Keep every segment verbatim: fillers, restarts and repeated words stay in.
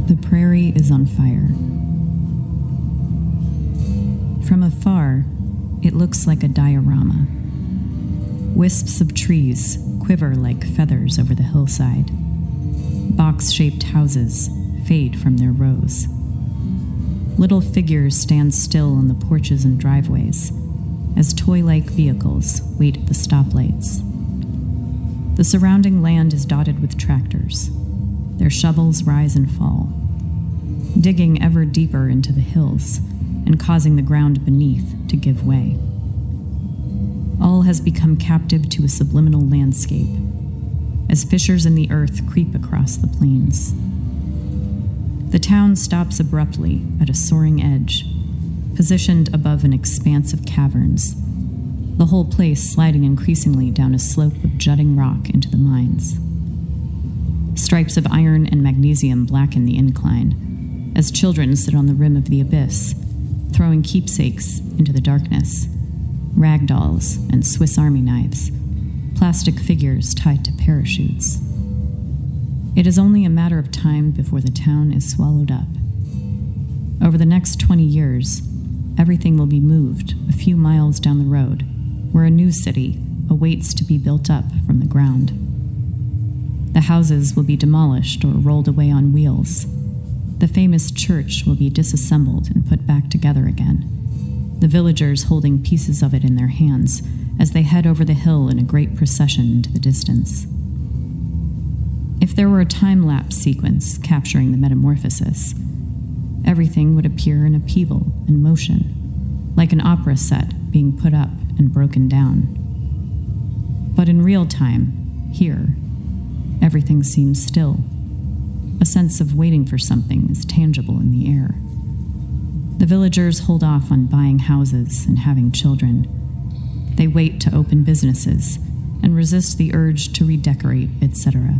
The prairie is on fire. From afar, it looks like a diorama. Wisps of trees quiver like feathers over the hillside. Box-shaped houses fade from their rows. Little figures stand still on the porches and driveways as toy-like vehicles wait at the stoplights. The surrounding land is dotted with tractors. Their shovels rise and fall, digging ever deeper into the hills and causing the ground beneath to give way. All has become captive to a subliminal landscape as fissures in the earth creep across the plains. The town stops abruptly at a soaring edge, positioned above an expanse of caverns, the whole place sliding increasingly down a slope of jutting rock into the mines. Stripes of iron and magnesium blacken the incline as children sit on the rim of the abyss, throwing keepsakes into the darkness, rag dolls and Swiss Army knives, plastic figures tied to parachutes. It is only a matter of time before the town is swallowed up. Over the next twenty years, everything will be moved a few miles down the road, where a new city awaits to be built up from the ground. The houses will be demolished or rolled away on wheels. The famous church will be disassembled and put back together again, the villagers holding pieces of it in their hands as they head over the hill in a great procession into the distance. If there were a time-lapse sequence capturing the metamorphosis, everything would appear in upheaval and motion, like an opera set being put up and broken down. But in real time, here, everything seems still. A sense of waiting for something is tangible in the air. The villagers hold off on buying houses and having children. They wait to open businesses and resist the urge to redecorate, et cetera.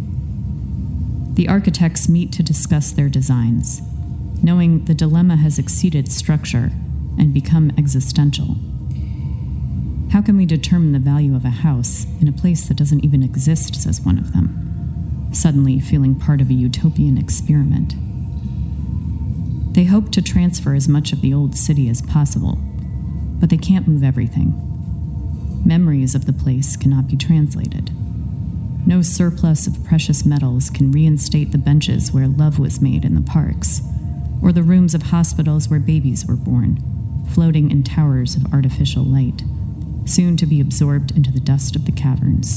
The architects meet to discuss their designs, knowing the dilemma has exceeded structure and become existential. How can we determine the value of a house in a place that doesn't even exist, says one of them, suddenly feeling part of a utopian experiment. They hope to transfer as much of the old city as possible, but they can't move everything. Memories of the place cannot be translated. No surplus of precious metals can reinstate the benches where love was made in the parks, or the rooms of hospitals where babies were born, floating in towers of artificial light, soon to be absorbed into the dust of the caverns.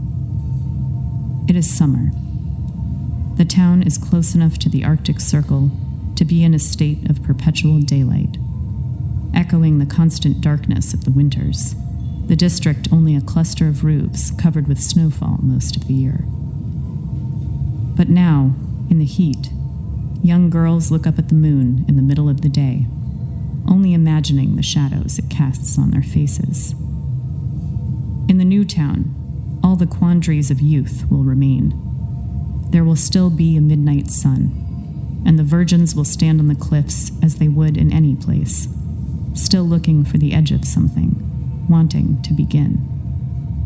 It is summer. The town is close enough to the Arctic Circle to be in a state of perpetual daylight, echoing the constant darkness of the winters, the district only a cluster of roofs covered with snowfall most of the year. But now, in the heat, young girls look up at the moon in the middle of the day, only imagining the shadows it casts on their faces. In the new town, all the quandaries of youth will remain. There will still be a midnight sun, and the virgins will stand on the cliffs as they would in any place, still looking for the edge of something, wanting to begin.